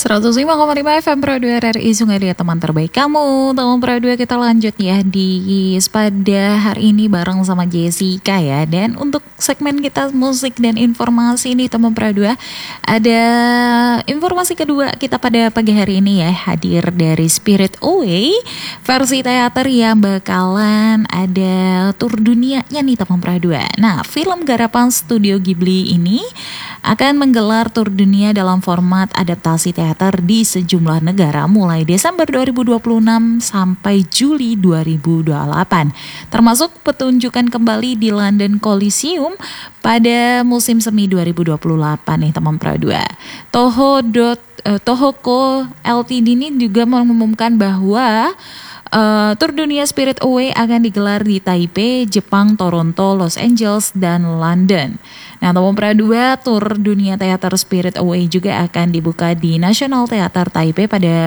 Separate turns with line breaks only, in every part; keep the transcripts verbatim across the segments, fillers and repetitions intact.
seratus lima koma lima F M Pro dua R R I Sungai Liat, teman terbaik kamu. Teman Pro dua, kita lanjut ya di pada hari ini bareng sama Jessica ya. Dan untuk segmen kita musik dan informasi nih teman Pro dua, ada informasi kedua kita pada pagi hari ini ya, hadir dari Spirit Away versi teater yang bakalan ada tur dunianya nih teman Pro dua. Nah, film garapan Studio Ghibli ini akan menggelar tur dunia dalam format adaptasi teater di sejumlah negara mulai Desember dua ribu dua puluh enam sampai Juli dua ribu dua puluh delapan. Termasuk pertunjukan kembali di London Coliseum pada musim semi dua ribu dua puluh delapan nih teman Pro dua. Toho. Uh, Tohoku L T D ini juga mengumumkan bahwa Uh, tur dunia Spirit Away akan digelar di Taipei, Jepang, Toronto, Los Angeles, dan London. Nah, teman Pro dua, tur dunia teater Spirit Away juga akan dibuka di National Theater Taipei pada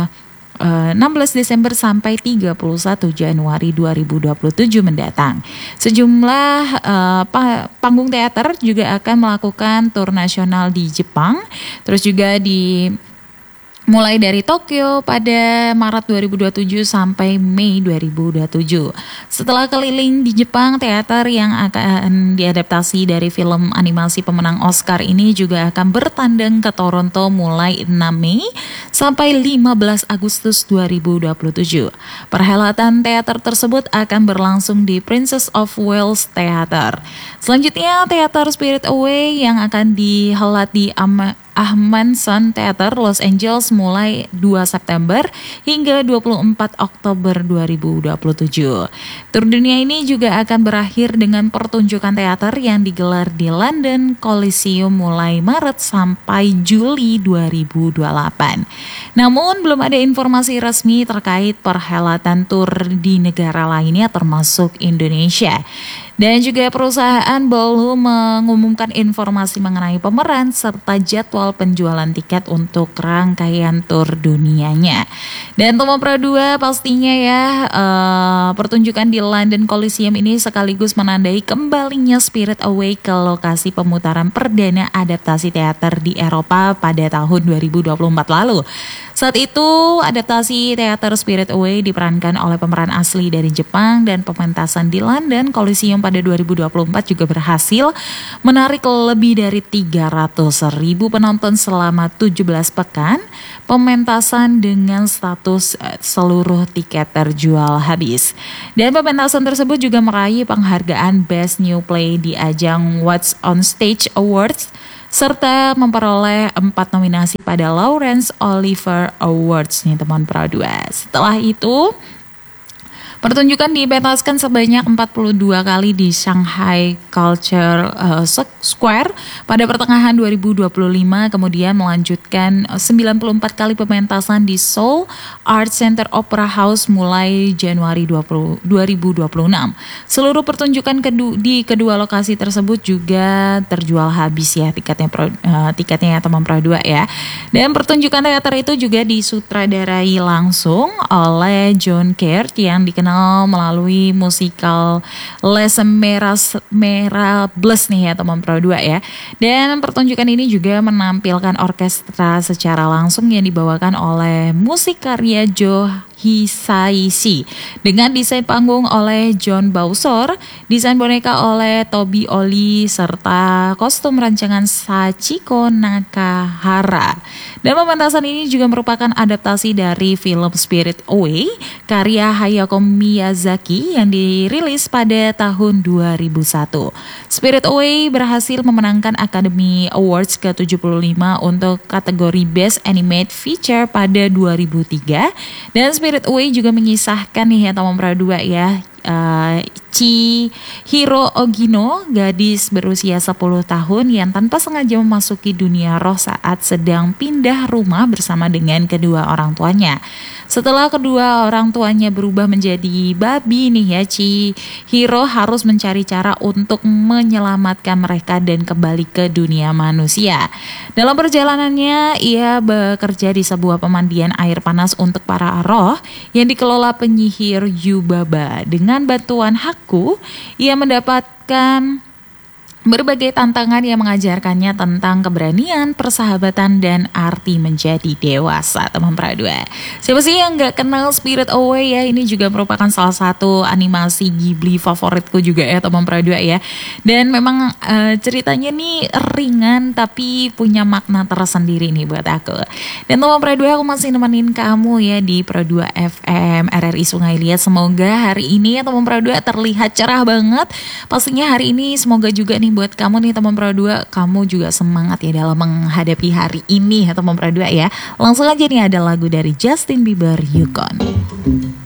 uh, enam belas Desember sampai tiga puluh satu Januari dua ribu dua puluh tujuh mendatang. Sejumlah uh, pa- panggung teater juga akan melakukan tur nasional di Jepang, terus juga di mulai dari Tokyo pada Maret dua ribu dua puluh tujuh sampai Mei dua ribu dua puluh tujuh. Setelah keliling di Jepang, teater yang akan diadaptasi dari film animasi pemenang Oscar ini juga akan bertandang ke Toronto mulai enam Mei sampai lima belas Agustus dua ribu dua puluh tujuh. Perhelatan teater tersebut akan berlangsung di Princess of Wales Theatre. Selanjutnya, teater Spirit Away yang akan dihelat di Am- Ahmanson Theater Los Angeles mulai dua September hingga dua puluh empat Oktober dua ribu dua puluh tujuh. Tur dunia ini juga akan berakhir dengan pertunjukan teater yang digelar di London Coliseum mulai Maret sampai Juli dua ribu dua puluh delapan. Namun belum ada informasi resmi terkait perhelatan tur di negara lainnya termasuk Indonesia. Dan juga perusahaan belum mengumumkan informasi mengenai pemeran serta jadwal penjualan tiket untuk rangkaian tur dunianya. Dan teman Pro dua, pastinya ya uh, pertunjukan di London Coliseum ini sekaligus menandai kembalinya Spirit Away ke lokasi pemutaran perdana adaptasi teater di Eropa pada tahun dua ribu dua puluh empat lalu. Saat itu adaptasi teater Spirit Away diperankan oleh pemeran asli dari Jepang, dan pementasan di London Coliseum pada dua ribu dua puluh empat juga berhasil menarik lebih dari tiga ratus ribu penonton selama tujuh belas pekan pementasan dengan status uh, seluruh tiket terjual habis. Dan pementasan tersebut juga meraih penghargaan Best New Play di ajang What's on Stage Awards serta memperoleh empat nominasi pada Laurence Olivier Awards nih teman Pro dua. Setelah itu, pertunjukan dipentaskan sebanyak empat puluh dua kali di Shanghai Culture uh, Square pada pertengahan dua ribu dua puluh lima, kemudian melanjutkan sembilan puluh empat kali pementasan di Seoul Art Center Opera House mulai Januari dua ribu dua puluh enam. Seluruh pertunjukan kedu- di kedua lokasi tersebut juga terjual habis ya tiketnya pro, uh, tiketnya ya teman Pro dua ya. Dan pertunjukan teater itu juga disutradarai langsung oleh John Caird yang dikenal melalui musikal Les Miserables nih ya teman Pro dua ya. Dan pertunjukan ini juga menampilkan orkestra secara langsung yang dibawakan oleh musik karya Joe Hisaishi dengan desain panggung oleh John Bowser, desain boneka oleh Toby Oli, serta kostum rancangan Sachiko Nakahara. Dan pementasan ini juga merupakan adaptasi dari film Spirit Away karya Hayao Miyazaki yang dirilis pada tahun dua ribu satu. Spirit Away berhasil memenangkan Academy Awards ke tujuh puluh lima untuk kategori Best Animated Feature pada dua ribu tiga, dan Spirit Away juga mengisahkan nih ya teman Pro dua ya, uh, Chihiro Ogino, gadis berusia sepuluh tahun yang tanpa sengaja memasuki dunia roh saat sedang pindah rumah bersama dengan kedua orang tuanya. Setelah kedua orang tuanya berubah menjadi babi nih ya, Chihiro harus mencari cara untuk menyelamatkan mereka dan kembali ke dunia manusia. Dalam perjalanannya, ia bekerja di sebuah pemandian air panas untuk para roh yang dikelola penyihir Yubaba. Dengan bantuan Haku, ia mendapatkan Berbagai tantangan yang mengajarkannya tentang keberanian, persahabatan, dan arti menjadi dewasa, teman Pradua. Siapa sih yang gak kenal Spirit Away ya? Ini juga merupakan salah satu animasi Ghibli favoritku juga ya, teman Pradua ya. Dan memang uh, ceritanya nih ringan tapi punya makna tersendiri nih buat aku. Dan teman Pradua, aku masih nemenin kamu ya di Pradua F M R R I Sungai Liat. Semoga hari ini ya teman Pradua terlihat cerah banget. Pastinya hari ini semoga juga nih buat kamu nih teman Pradua, kamu juga semangat ya dalam menghadapi hari ini ya teman Pradua ya. Langsung aja nih ada lagu dari Justin Bieber, You Gone.